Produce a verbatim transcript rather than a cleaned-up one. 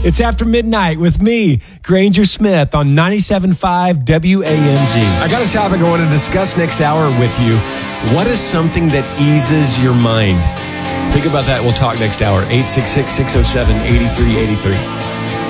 It's After Midnight with me, Granger Smith, on ninety-seven point five W A M Z. I got a topic I want to discuss next hour with you. What is something that eases your mind? Think about that. We'll talk next hour. eight six six, six oh seven, eight three eight three.